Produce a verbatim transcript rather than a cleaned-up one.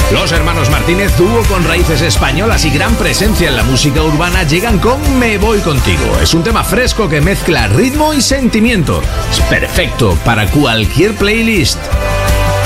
Los hermanos Martínez, dúo con raíces españolas y gran presencia en la música urbana, llegan con Me Voy Contigo. Es un tema fresco que mezcla ritmo y sentimiento. Es perfecto para cualquier playlist.